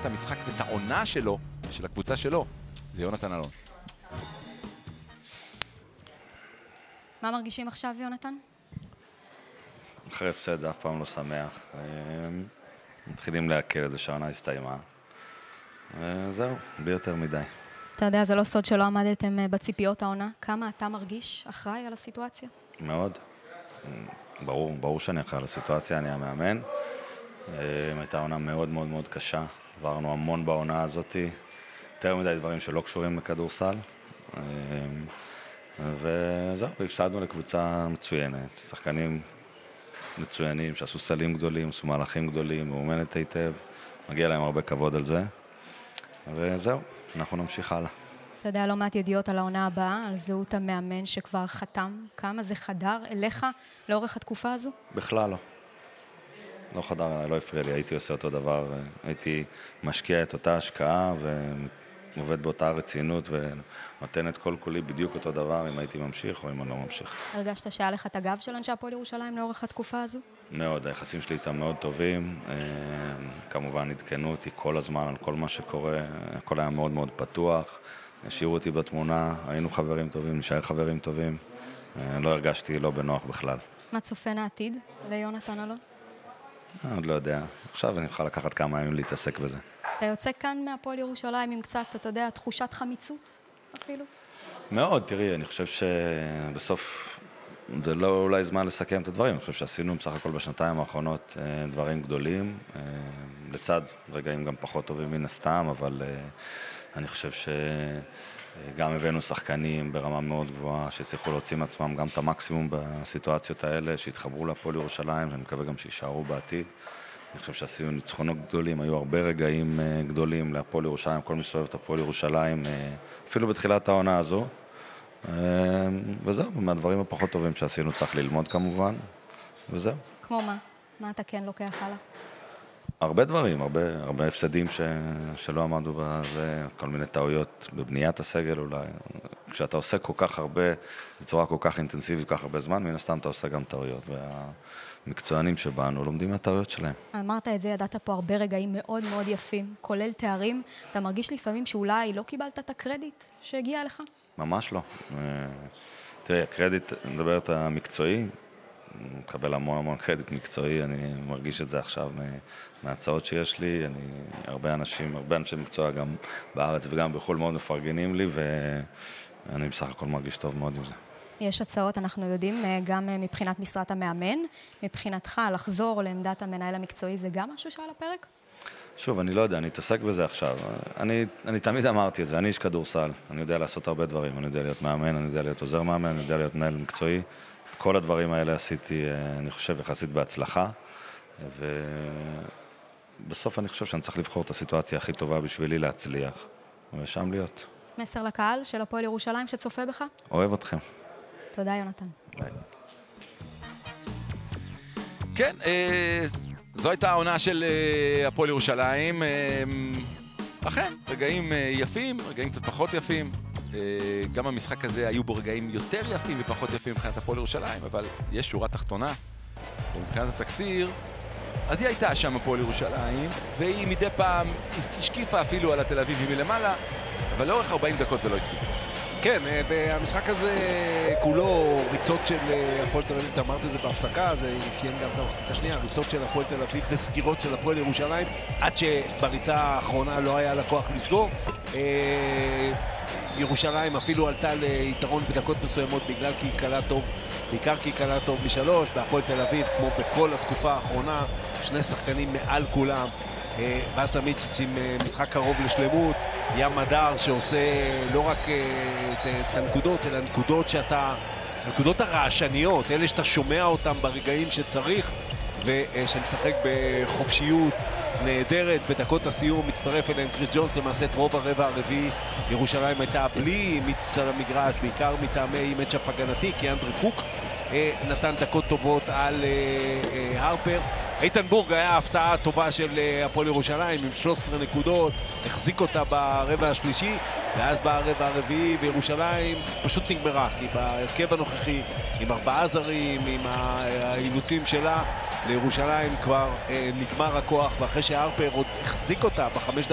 את המשחק ואת העונה שלו, של הקבוצה שלו, זה יונתן אלון. מה מרגישים עכשיו, יונתן? אחרי הפסד זה אף פעם לא שמח. מתחילים להקל את זה שהעונה הסתיימה. זהו, ביותר מדי. אתה יודע, זה לא סוד שלא עמדתם בציפיות העונה. כמה אתה מרגיש אחראי על הסיטואציה? מאוד. ברור שאני אחראי על הסיטואציה, אני המאמן. הייתה עונה מאוד מאוד מאוד קשה. עברנו המון בעונה הזאת. יותר מדי דברים שלא קשורים בכדורסל. וזהו, הפסדנו לקבוצה מצוינת. שחקנים מצוינים, שעשו סלים גדולים, עשו מהלכים גדולים, מאומנת היטב. מגיע להם הרבה כבוד על זה. וזהו, אנחנו נמשיך הלאה. אתה יודע, לא מעט ידיעות על העונה הבאה, על זהות המאמן שכבר חתם. כמה זה חדר אליך לאורך התקופה הזו? בכלל לא. לא חדר, לא הפריע לי. הייתי עושה אותו דבר, הייתי משקיע את אותה השקעה ועובד באותה רצינות ונותן את כל כולי בדיוק אותו דבר אם הייתי ממשיך או אם אני לא ממשיך. הרגשת שהיה לך את הגב של אנשי הפועל ירושלים לאורך התקופה הזו? מאוד, היחסים שלי איתם מאוד טובים. כמובן עדכנו אותי כל הזמן על כל מה שקורה. הכל היה מאוד מאוד פתוח. השאירו אותי בתמונה, היינו חברים טובים, נשאר חברים טובים. לא הרגשתי לא בנוח בכלל. מה צופן העתיד ליונתן אלון? עוד לא יודע. עכשיו אני יכול לקחת כמה ימים להתעסק בזה. אתה יוצא כאן מהפועל ירושלים עם קצת, אתה יודע, תחושת חמיצות אפילו? מאוד, תראי, אני חושב שבסוף זה לא אולי זמן לסכם את הדברים. אני חושב שעשינו בסך הכל בשנתיים האחרונות דברים גדולים, לצד רגעים גם פחות טובים מן הסתם, אבל אני חושב שגם הבאנו שחקנים ברמה מאוד גבוהה, שצריכו להוציא מעצמם גם את המקסימום בסיטואציות האלה, שהתחברו להפועל ירושלים, ואני מקווה גם שישארו בעתיד. אני חושב שעשינו ניצחונות גדולים, היו הרבה רגעים גדולים להפועל ירושלים, כל מי שסובב את הפועל ירושלים, אפילו בתחילת העונה הזו. וזהו, מהדברים הפחות טובים שעשינו צריך ללמוד כמובן, וזהו. כמו מה? מה אתה כן לוקח הלאה? הרבה דברים, הרבה הפסדים שלא עמדו בזה, כל מיני טעויות בבניית הסגל אולי. כשאתה עושה כל כך הרבה, בצורה כל כך אינטנסיבית, כל כך הרבה זמן, מן הסתם אתה עושה גם טעויות. והמקצוענים שבאנו לומדים מהטעויות שלהם. אמרת את זה, ידעת פה הרבה רגעים מאוד מאוד יפים, כולל תארים. אתה מרגיש לפעמים שאולי לא קיבלת את הקרדיט שהגיע לך? ממש לא. תראי, הקרדיט, מדברת המקצועי, מקבל המון קרדיט מקצועי, אני מרגיש את זה עכשיו מההצעות שיש לי, הרבה אנשי מקצוע גם בארץ וגם בחו"ל מאוד מפרגנים לי, ואני בסך הכל מרגיש טוב מאוד עם זה. יש הצעות, אנחנו יודעים, גם מבחינת משרת המאמן, מבחינתך לחזור לעמדת המנהל המקצועי, זה גם משהו שעל הפרק? שוב, אני לא יודע, אני אתעסק בזה עכשיו. אני תמיד אמרתי את זה, אני איש כדורסל, אני יודע לעשות הרבה דברים, אני יודע להיות מאמן, אני יודע להיות עוזר מאמן, אני יודע להיות מנהל מקצועי. כל הדברים האלה עשיתי, אני חושב, יחסית בהצלחה, ובסוף אני חושב שאני צריך לבחור את הסיטואציה הכי טובה בשבילי להצליח, ושם להיות. מסר לקהל של הפועל ירושלים שצופה בך? אוהב אתכם. תודה, יונתן. ביי. כן, זו הייתה העונה של הפועל ירושלים. אכן, רגעים יפים, רגעים קצת פחות יפים. גם המשחק הזה היו בו רגעים יותר יפים ופחות יפים מבחינת הפועל ירושלים, אבל יש שורה תחתונה. ומבחינת התקציר, אז היא הייתה שם הפועל ירושלים, והיא מדי פעם השקיפה אפילו על התל אביבי מלמעלה, אבל לאורך 40 דקות זה לא הספיק. כן, והמשחק הזה כולו ריצות של הפועל תל אביב, אתה אמרת את זה בהפסקה, זה אפיין גם את המחצית השנייה, ריצות של הפועל תל אביב וסגירות של הפועל ירושלים, עד שבריצה האחרונה לא היה לקוח לסגור. ירושלים אפילו עלתה ליתרון בדקות מסוימות בגלל כי היא קלה טוב, בעיקר כי היא קלה טוב משלוש, בהפועל תל אביב, כמו בכל התקופה האחרונה, שני שחקנים מעל כולם, באסה מיציץ עם משחק קרוב לשלמות, ים מדר שעושה לא רק את הנקודות, אלא הנקודות הרעשניות, אלה שאתה שומע אותם ברגעים שצריך, ושמשחק בחופשיות נהדרת. בדקות הסיום מצטרף אליהם קריס ג'ונס, למעשה את רוב הרבע הרביעי ירושלים הייתה בלי מיץ על המגרש, בעיקר מטעמי מצ'אפ הגנתי, כי אנדרי קוק נתן דקות טובות על הרפר. איתן בורג היה ההפתעה טובה של הפועל ירושלים עם 13 נקודות, החזיק אותה ברבע השלישי, ואז ברבע הרביעי וירושלים פשוט נגמרה, כי בהרכב הנוכחי עם 4 זרים, עם האילוצים שלה, לירושלים כבר נגמר הכוח, ואחרי שהרפר עוד החזיק אותה ב5